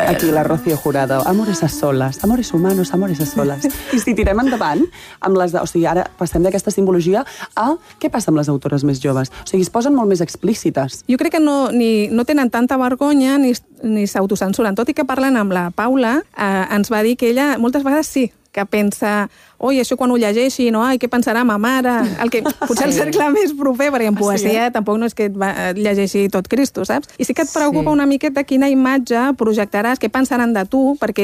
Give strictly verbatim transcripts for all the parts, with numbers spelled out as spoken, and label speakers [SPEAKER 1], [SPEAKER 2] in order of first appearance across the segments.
[SPEAKER 1] Aquí la Rocío Jurado. Amores a solas, amores humanos, amores a solas. I si tirem endavant, amb les de, o sigui, ara passem d'aquesta simbologia a què passa amb les autores més joves? O sigui, es posen molt més explícites.
[SPEAKER 2] Jo crec que no, ni, no tenen tanta vergonya ni, ni s'autocensuren. Tot i que parlen amb la Paula, eh, ens va dir que ella moltes vegades sí, que pensa, oi, això quan ho llegeixi, no? Ai, què pensarà ma mare? El que potser sí. El cercle més proper, perquè en poesia sí, eh? Tampoc no és que et va, llegeixi tot Cristo, saps? I sí que et preocupa sí. Una miqueta quina imatge projectaràs, què pensaran de tu, perquè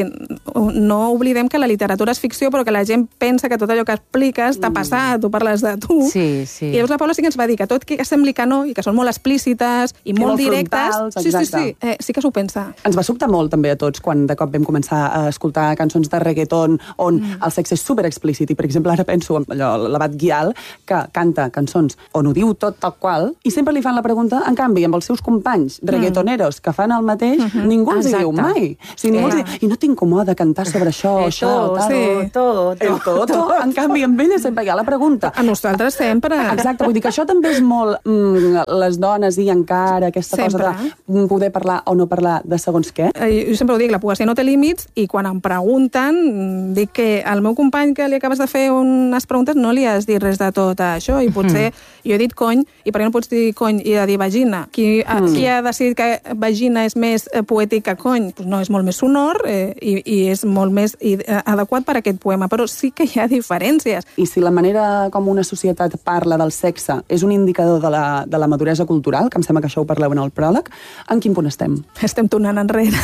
[SPEAKER 2] no oblidem que la literatura és ficció, però que la gent pensa que tot allò que expliques t'ha passat, tu parles de tu.
[SPEAKER 3] Sí, sí.
[SPEAKER 2] I llavors la Paula sí que ens va dir que tot que sembli que no, i que són molt explícites i, I molt directes...
[SPEAKER 1] Frontals,
[SPEAKER 2] sí, sí, sí, eh, sí que s'ho pensa.
[SPEAKER 1] Ens va sobtar molt també a tots quan de cop vam començar a escoltar cançons de reggaeton on mm. el sexe és super explícit i, per exemple, ara penso en allò, l'Abat Guial, que canta cançons on ho diu tot tal qual, i sempre li fan la pregunta, en canvi, amb els seus companys reggaetoneros que fan el mateix, mm-hmm. ningú els hi diu mai. O sigui, ningú els diu, i no t'incomoda cantar sobre això, eh, això, tal.
[SPEAKER 3] Sí, tot,
[SPEAKER 1] tot. tot, tot. En canvi, amb ella sempre hi ha la pregunta.
[SPEAKER 2] A nosaltres sempre.
[SPEAKER 1] Exacte, vull dir que això també és molt mm, les dones i encara aquesta sempre. Cosa de poder parlar o no parlar de segons què.
[SPEAKER 2] Eh, jo sempre ho dic, la poesia no té límits, i quan em pregunten, dic que al meu company que li acabes de fer unes preguntes no li has dit res de tot això, i potser mm. jo he dit cony, i per què no pots dir cony i de dir vagina? Qui, mm. qui ha decidit que vagina és més poètic que cony? Pues no, és molt més sonor eh, i, i és molt més i, eh, adequat per a aquest poema, però sí que hi ha diferències.
[SPEAKER 1] I si la manera com una societat parla del sexe és un indicador de la, de la maduresa cultural, que em sembla que això ho parleu en el pròleg, en quin punt estem?
[SPEAKER 2] Estem tornant enrere.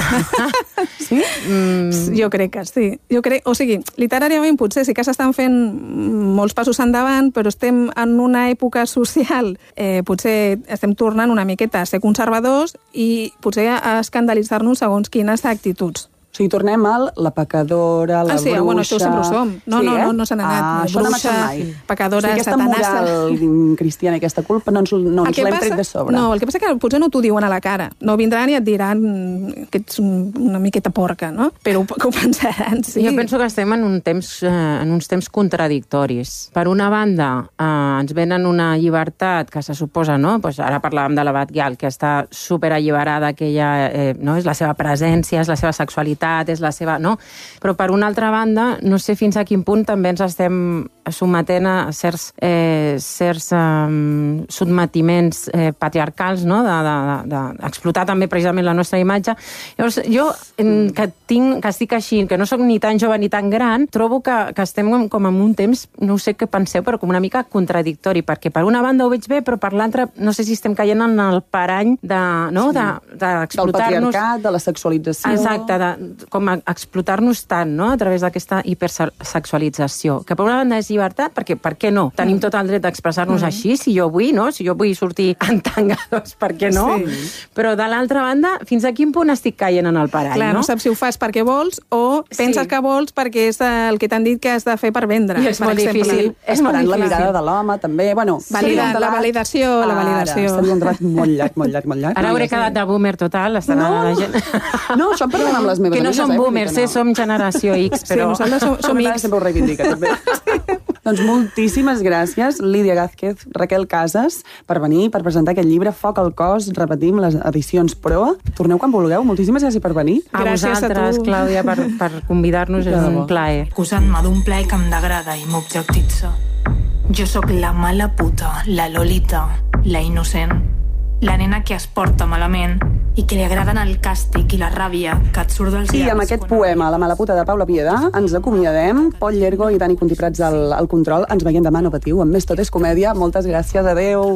[SPEAKER 1] Sí?
[SPEAKER 2] Mm. Jo crec que sí. Jo crec, o sigui, literàriament potser sí que s'estan fent molts passos endavant, però estem en una època social, eh, potser estem tornant una miqueta a ser conservadors i potser a escandalitzar-nos segons quines actituds.
[SPEAKER 1] O sigui, tornem al la pecadora, la
[SPEAKER 2] ah, sí,
[SPEAKER 1] bruixa...
[SPEAKER 2] Bueno, això sempre ho som. No,
[SPEAKER 1] sí,
[SPEAKER 2] no,
[SPEAKER 1] eh?
[SPEAKER 2] no, no s'han anat.
[SPEAKER 1] Ah, això no m'ha anat mai.
[SPEAKER 2] Pecadora,
[SPEAKER 1] o sigui, aquesta
[SPEAKER 2] satanassa...
[SPEAKER 1] moral cristiana i aquesta culpa no ens, no ens l'hem tret de sobre.
[SPEAKER 2] No, el que passa que potser no t'ho diuen a la cara. No vindran i et diran que ets una miqueta porca, no? Però que ho pensaran, sí.
[SPEAKER 3] Jo penso que estem en, un temps, eh, en uns temps contradictoris. Per una banda, eh, ens venen una llibertat que se suposa, no? Pues ara parlàvem de l'Abat Guial, que està superalliberada, que ella eh, no? És la seva presència, és la seva sexualitat, és la seva... No? Però per una altra banda, no sé fins a quin punt també ens estem sometent a certs, eh, certs eh, sotmetiments eh, patriarcals, no? de, de, de, d'explotar també precisament la nostra imatge. Llavors, jo, que, tinc, que estic així, que no sóc ni tan jove ni tan gran, trobo que, que estem com en un temps, no sé què penseu, però com una mica contradictori, perquè per una banda ho veig bé, però per l'altra no sé si estem caient en el parany de, no?
[SPEAKER 1] Sí.
[SPEAKER 3] de, d'explotar-nos...
[SPEAKER 1] Del patriarcat, de la sexualització...
[SPEAKER 3] Exacte, de, com a explotar-nos tant, no?, a través d'aquesta hipersexualització, que per una banda és llibertat, perquè per què no? Tenim tot el dret d'expressar-nos mm. així, si jo vull, no? Si jo vull sortir en tanga, doncs per què no? Sí. Però de l'altra banda, fins a quin punt estic caient en el parany,
[SPEAKER 2] Clar,
[SPEAKER 3] no?
[SPEAKER 2] no saps si ho fas perquè vols o penses sí. que vols perquè és el que t'han dit que has de fer per vendre.
[SPEAKER 3] I és
[SPEAKER 2] per
[SPEAKER 3] molt
[SPEAKER 2] exemple.
[SPEAKER 3] difícil.
[SPEAKER 1] És molt difícil. La mirada de l'home, també. Bueno,
[SPEAKER 2] Valida, sí, la validació, la validació.
[SPEAKER 1] Ara, seria un debat molt llarg, molt llarg, molt llarg.
[SPEAKER 3] Ara hauré quedat de boomer total, estarà
[SPEAKER 1] no.
[SPEAKER 3] la gent...
[SPEAKER 1] No, això em parlem amb les meves
[SPEAKER 3] que no
[SPEAKER 1] amigues.
[SPEAKER 3] som
[SPEAKER 1] eh,
[SPEAKER 3] boomers, eh, som generació X, però...
[SPEAKER 2] Sí, nosaltres som, som X.
[SPEAKER 1] Sempre ho reivindica, també. Doncs moltíssimes gràcies, Lídia Gázquez, Raquel Casas, per venir, per presentar aquest llibre, Foc al cos, repetim, les edicions Proa. Torneu quan vulgueu, moltíssimes gràcies per venir.
[SPEAKER 3] A
[SPEAKER 2] gràcies
[SPEAKER 3] vosaltres,
[SPEAKER 2] a tu.
[SPEAKER 3] Clàudia, per, per convidar-nos, és un plaer.
[SPEAKER 4] Acusant-me d'un plaer que em degrada i m'objectitza. Jo sóc la mala puta, la Lolita, la innocent, la nena que es porta malament i que li agraden el càstig i la ràbia que et surt dels llavis.
[SPEAKER 1] I amb aquest poema, La mala puta de Paula Piedà, ens acomiadem. Pol Llergo i Dani Contiprats al, al control. Ens veiem demà, no patiu. Amb més Tot és comèdia. Moltes gràcies. Adéu.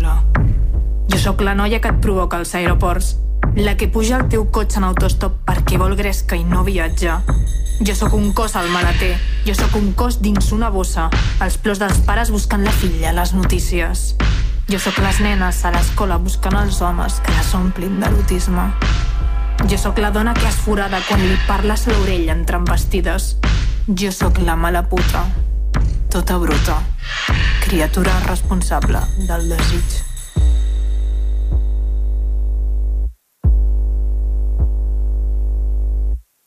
[SPEAKER 4] Jo sóc la noia que et provoca als aeroports, la que puja al teu cotxe en autostop perquè vol gresca i no viatjar. Jo sóc un cos al maleter, jo sóc un cos dins una bossa, els plors dels pares buscant la filla a les notícies. Jo sóc les nenes a l'escola buscant els homes que les omplin d'erotisme. Jo sóc la dona que es forada quan li parles a l'orella entre embestides. Jo sóc la mala puta, tota bruta, criatura responsable del desig.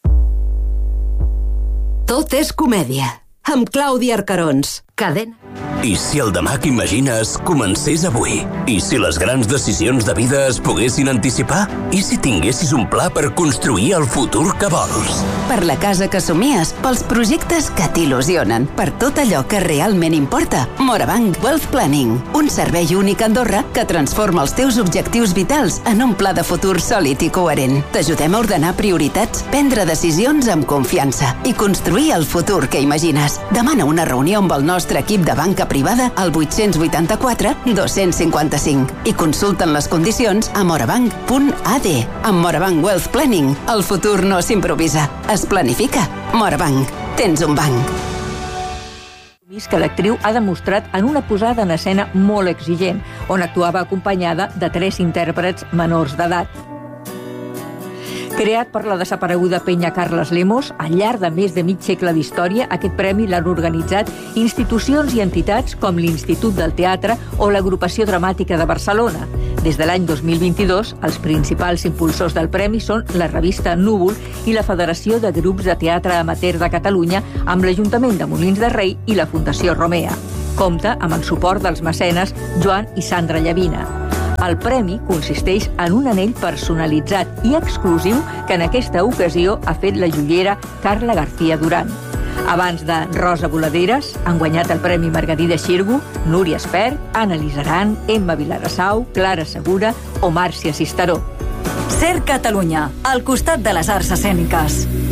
[SPEAKER 5] Tot és comèdia, amb Clàudia Arcarons. Cadena. I si el demà que imagines comencés avui? I si les grans decisions de vida es poguessin anticipar? I si tinguessis un pla per construir el futur que vols?
[SPEAKER 6] Per la casa que somies, pels projectes que t'il·lusionen, per tot allò que realment importa. Morabanc Wealth Planning, un servei únic a Andorra que transforma els teus objectius vitals en un pla de futur sòlid i coherent. T'ajudem a ordenar prioritats, prendre decisions amb confiança i construir el futur que imagines. Demana una reunió amb el nostre equip de banca privada al vuit vuitanta-quatre dos cinquanta-cinc i consulten les condicions a morabanc punt a d. Amb Morabanc Wealth Planning, el futur no s'improvisa, es planifica. Morabanc, tens un banc.
[SPEAKER 7] Que l'actriu ha demostrat en una posada en escena molt exigent, on actuava acompanyada de tres intèrprets menors d'edat. Creat per la desapareguda penya Carles Lemos, al llarg de més de mig segle d'història, aquest premi l'han organitzat institucions i entitats com l'Institut del Teatre o l'Agrupació Dramàtica de Barcelona. Des de l'any dos mil vint-i-dos, els principals impulsors del premi són la revista Núvol i la Federació de Grups de Teatre Amateur de Catalunya, amb l'Ajuntament de Molins de Rei i la Fundació Romea. Compta amb el suport dels mecenes Joan i Sandra Llavina. El premi consisteix en un anell personalitzat i exclusiu que en aquesta ocasió ha fet la joiera Carla García Duran. Abans de Rosa Voladeres, han guanyat el Premi Margarida Xirgu, Núria Espert, Anna Lizaran, Emma Vilarassau, Clara Segura o Màrcia Cisteró.
[SPEAKER 8] Ser Catalunya, al costat de les arts escèniques.